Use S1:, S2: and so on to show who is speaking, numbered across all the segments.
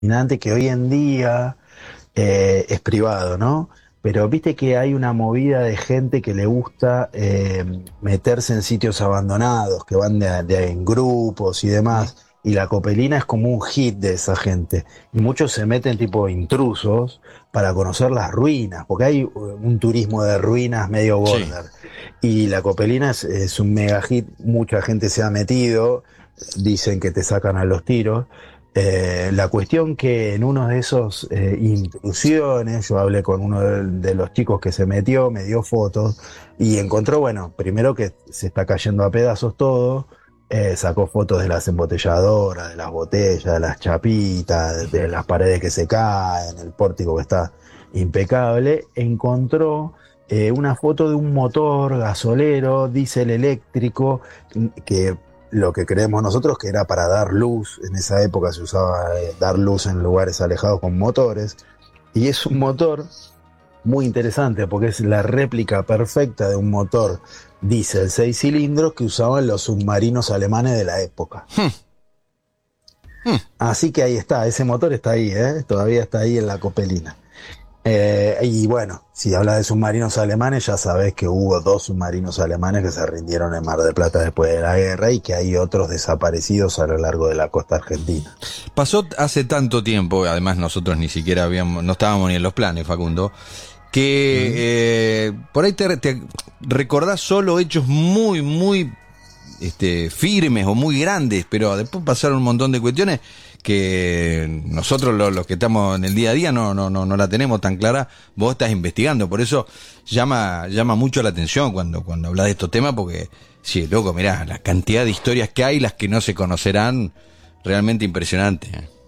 S1: fascinante que hoy en día es privado, ¿no? Pero viste que hay una movida de gente que le gusta meterse en sitios abandonados, que van en grupos y
S2: Mm.
S1: demás. Y la Copelina es como un hit de esa gente. Y muchos se meten tipo intrusos para conocer las ruinas, porque hay un turismo de ruinas medio
S2: Sí.
S1: border. Y la Copelina es un mega hit, mucha gente se ha metido, dicen que te sacan a los tiros. La cuestión que en uno de esos intrusiones, yo hablé con uno de los chicos que se metió, me dio fotos y encontró, bueno, primero que se está cayendo a pedazos todo, sacó fotos de las embotelladoras, de las botellas, de las chapitas, de las paredes que se caen, el pórtico que está impecable, encontró una foto de un motor gasolero, diésel eléctrico, que lo que creemos nosotros que era para dar luz, en esa época se usaba dar luz en lugares alejados con motores, y es un motor muy interesante porque es la réplica perfecta de un motor diésel 6 cilindros que usaban los submarinos alemanes de la época.
S2: Hmm, hmm.
S1: Así que ahí está, ese motor está ahí, todavía está ahí en la Copelina. Y bueno, si hablas de submarinos alemanes, ya sabes que hubo dos submarinos alemanes que se rindieron en Mar del Plata después de la guerra y que hay otros desaparecidos a lo largo de la costa argentina.
S2: Pasó hace tanto tiempo, además nosotros ni siquiera habíamos, no estábamos ni en los planes, Facundo, que
S1: ¿Mm?
S2: por ahí te recordás solo hechos muy firmes o muy grandes, pero después pasaron un montón de cuestiones que nosotros los que estamos en el día a día no la tenemos tan clara. Vos estás investigando, por eso llama mucho la atención cuando hablas de estos temas, porque sí, loco, mirá, la cantidad de historias que hay, las que no se conocerán, realmente impresionante.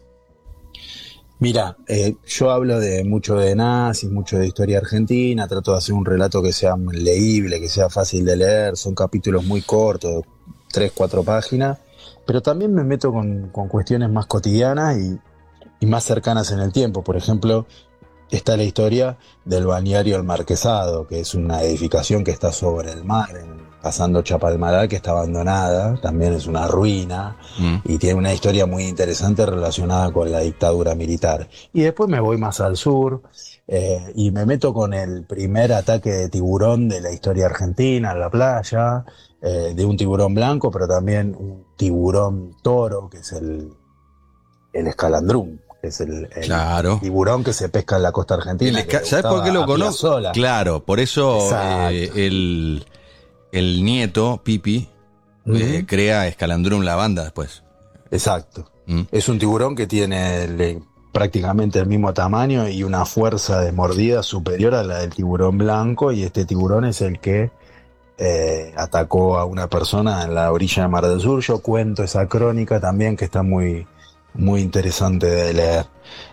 S1: Mira, yo hablo de mucho de nazis, mucho de historia argentina, trato de hacer un relato que sea leíble, que sea fácil de leer, son capítulos muy cortos, 3, 4 páginas, pero también me meto con cuestiones más cotidianas y más cercanas en el tiempo. Por ejemplo, está la historia del balneario El Marquesado, que es una edificación que está sobre el mar, pasando Chapalmalal, que está abandonada, también es una ruina,
S2: Mm.
S1: y tiene una historia muy interesante relacionada con la dictadura militar. Y después me voy más al sur, y me meto con el primer ataque de tiburón de la historia argentina en la playa, de un tiburón blanco, pero también un tiburón toro, que es el escalandrún, que es el
S2: Claro.
S1: tiburón que se pesca en la costa argentina, que le
S2: ¿Sabes por qué
S1: gustaba
S2: lo
S1: a
S2: conozco?
S1: Piazzolla.
S2: Claro, por eso
S1: Exacto.
S2: el nieto, Pipi,
S1: Ujú.
S2: crea Escalandrum la banda después.
S1: Exacto.
S2: Mm.
S1: Es un tiburón que tiene prácticamente el mismo tamaño y una fuerza de mordida superior a la del tiburón blanco, y este tiburón es el que atacó a una persona en la orilla de Mar del Sur. Yo cuento esa crónica también, que está muy interesante de leer.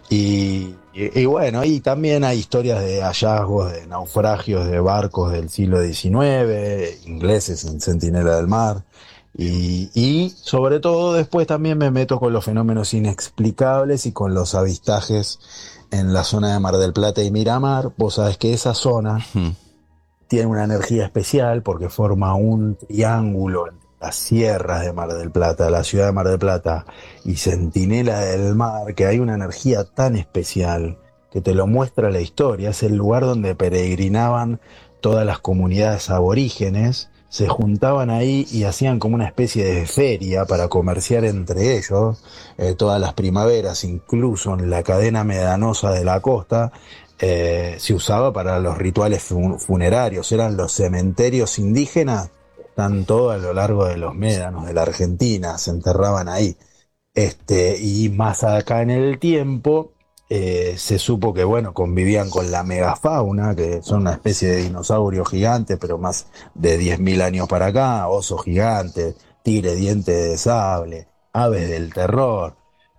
S1: Y bueno, y también hay historias de hallazgos, de naufragios de barcos del siglo XIX, ingleses en Centinela del Mar. Y sobre todo después también me meto con los fenómenos inexplicables y con los avistajes en la zona de Mar del Plata y Miramar. Vos sabés que esa zona
S2: Mm.
S1: tiene una energía especial porque forma un triángulo entre las sierras de Mar del Plata, la ciudad de Mar del Plata y Centinela del Mar, que hay una energía tan especial que te lo muestra la historia. Es el lugar donde peregrinaban todas las comunidades aborígenes, se juntaban ahí y hacían como una especie de feria para comerciar entre ellos, todas las primaveras, incluso en la cadena medanosa de la costa, se usaba para los rituales funerarios, eran los cementerios indígenas, están todos a lo largo de los médanos de la Argentina, se enterraban ahí. Y más acá en el tiempo, se supo que, bueno, convivían con la megafauna, que son una especie de dinosaurio gigante, pero más de 10.000 años para acá, oso gigante, tigre diente de sable, aves del terror.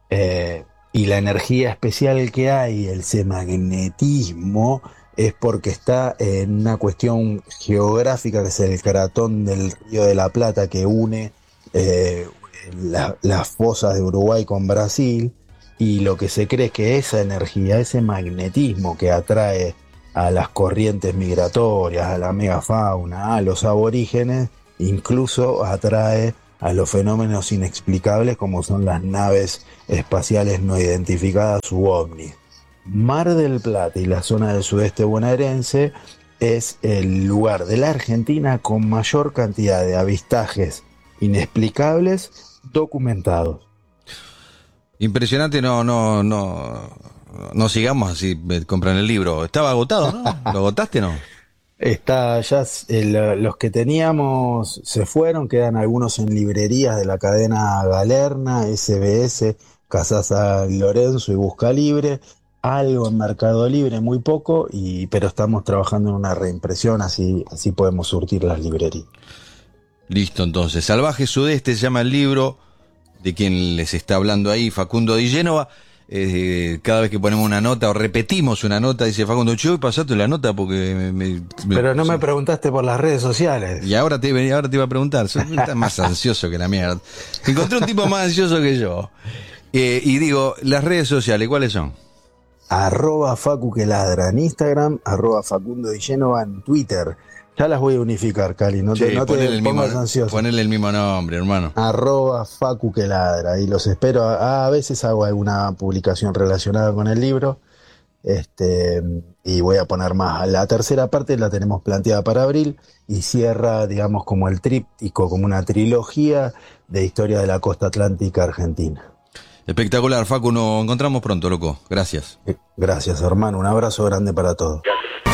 S1: Y la energía especial que hay, ese magnetismo, es porque está en una cuestión geográfica, que es el cratón del Río de la Plata, que une eh, las fosas de Uruguay con Brasil, y lo que se cree es que esa energía, ese magnetismo que atrae a las corrientes migratorias, a la megafauna, a los aborígenes, incluso atrae a los fenómenos inexplicables como son las naves espaciales no identificadas u ovnis. Mar del Plata y la zona del sudeste bonaerense es el lugar de la Argentina con mayor cantidad de avistajes inexplicables documentados.
S2: Impresionante, no sigamos así, compran el libro. Estaba agotado, ¿no? ¿Lo agotaste, no?
S1: Está ya, los que teníamos se fueron, quedan algunos en librerías de la cadena Galerna, SBS, Casa San Lorenzo y Busca Libre, algo en Mercado Libre, muy poco, pero estamos trabajando en una reimpresión, así podemos surtir las librerías.
S2: Listo, entonces. Salvaje Sudeste se llama el libro de quien les está hablando ahí, Facundo Di Génova. Cada vez que ponemos una nota o repetimos una nota, dice Facundo, che, hoy pasaste la nota porque
S1: Pero no me preguntaste por las redes sociales.
S2: Y ahora te iba a preguntar, estás más ansioso que la mierda. Encontré un tipo más ansioso que yo. Y digo, las redes sociales, ¿cuáles son?
S1: @Facu que ladra en Instagram, @Facundo Di Génova en Twitter. Ya las voy a unificar, Cali, no te pongas ansioso.
S2: Ponele el mismo nombre, hermano.
S1: @Facu que ladra, y los espero. A veces hago alguna publicación relacionada con el libro, y voy a poner más. La tercera parte la tenemos planteada para abril y cierra, digamos, como el tríptico, como una trilogía de historia de la costa atlántica argentina.
S2: Espectacular, Facu, nos encontramos pronto, loco. Gracias.
S1: Gracias, hermano. Un abrazo grande para todos.